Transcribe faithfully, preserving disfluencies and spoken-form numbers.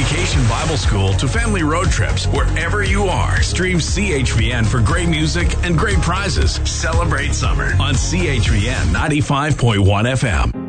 Vacation Bible School to family road trips, wherever you are, stream C H V N for great music and great prizes. Celebrate summer on C H V N ninety-five point one F M.